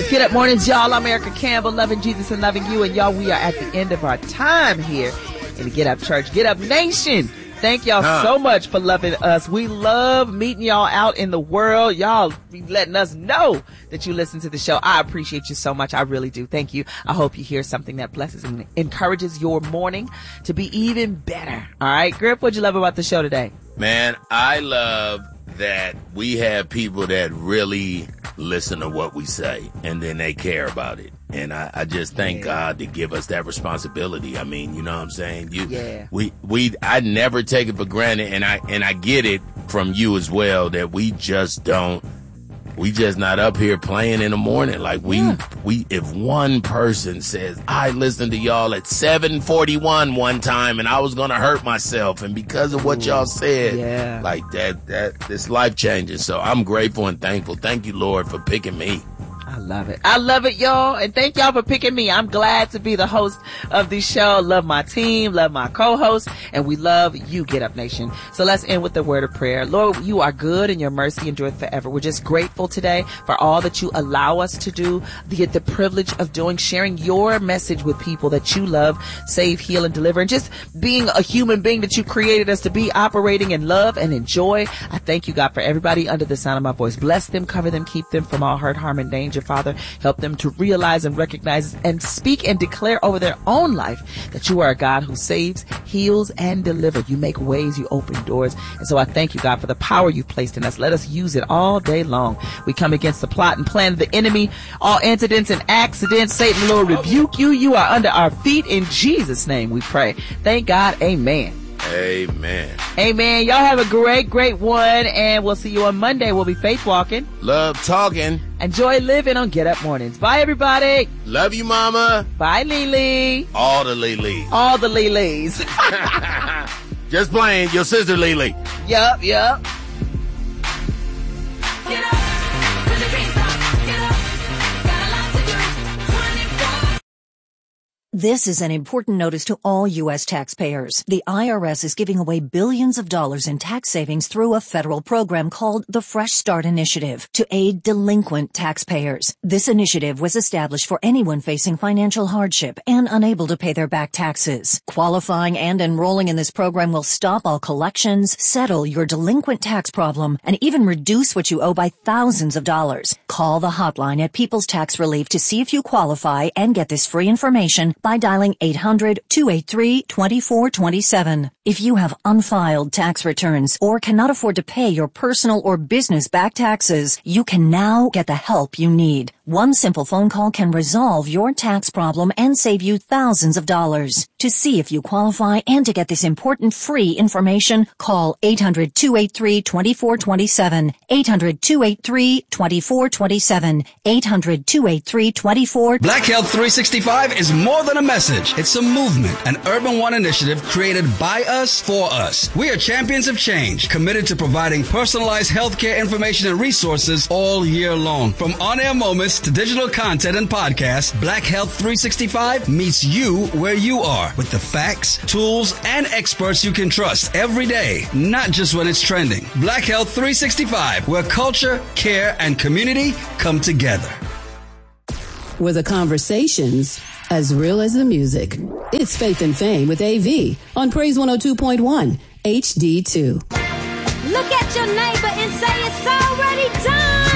Get Up Mornings, y'all. I'm Erica Campbell, loving Jesus and loving you. And y'all, we are at the end of our time here in the Get Up Church, Get Up Nation. Thank y'all so much for loving us. We love meeting y'all out in the world. Y'all be letting us know that you listen to the show. I appreciate you so much. I really do. Thank you. I hope you hear something that blesses and encourages your morning to be even better. All right, Griff, what'd you love about the show today? Man, I love that we have people that really listen to what we say and then they care about it. And I just thank God to give us that responsibility. I mean, you know what I'm saying? I never take it for granted, and I get it from you as well, that we just not up here playing in the morning. Like if one person says, I listened to y'all at 7:41 one time and I was going to hurt myself. And because of what y'all said, like it's life changing. So I'm grateful and thankful. Thank you, Lord, for picking me. I love it. I love it, y'all. And thank y'all for picking me. I'm glad to be the host of this show. Love my team, love my co-host, and we love you, Get Up Nation. So let's end with the word of prayer. Lord, you are good and your mercy endureth forever. We're just grateful today for all that you allow us to do, the privilege of doing, sharing your message with people that you love, save, heal, and deliver, and just being a human being that you created us to be, operating in love and in joy. I thank you, God, for everybody under the sound of my voice. Bless them, cover them, keep them from all hurt, harm, and danger. Father, help them to realize and recognize and speak and declare over their own life that you are a God who saves, heals, and delivers. You make ways, you open doors. And so I thank you, God, for the power you've placed in us. Let us use it all day long. We come against the plot and plan of the enemy, all incidents and accidents. Satan, Lord, rebuke you. You are under our feet. In Jesus' name we pray. Thank God. Amen. Amen. Amen. Y'all have a great, great one. And we'll see you on Monday. We'll be faith walking. Love talking. Enjoy living on Get Up Mornings. Bye, everybody. Love you, Mama. Bye, Lily. All the Lily. All the Lilies. Just playing. Your sister, Lily. Yup. Get up. Cause you can't stop. Get up. Got a lot to do. 24. This is an important notice to all U.S. taxpayers. The IRS is giving away billions of dollars in tax savings through a federal program called the Fresh Start Initiative to aid delinquent taxpayers. This initiative was established for anyone facing financial hardship and unable to pay their back taxes. Qualifying and enrolling in this program will stop all collections, settle your delinquent tax problem, and even reduce what you owe by thousands of dollars. Call the hotline at People's Tax Relief to see if you qualify and get this free information by dialing 800-283-2427. If you have unfiled tax returns or cannot afford to pay your personal or business back taxes, you can now get the help you need. One simple phone call can resolve your tax problem and save you thousands of dollars. To see if you qualify and to get this important free information, call 800-283-2427. 800-283-2427. 800-283-2427. Black Health 365 is more than a message. It's a movement, an Urban One initiative created by us, for us. We are champions of change, committed to providing personalized healthcare information and resources all year long. From on-air moments to digital content and podcasts, Black Health 365 meets you where you are with the facts, tools, and experts you can trust every day, not just when it's trending. Black Health 365, where culture, care, and community come together. Where the conversations as real as the music. It's Faith and Fame with AV on Praise 102.1 HD2. Look at your neighbor and say it's already done.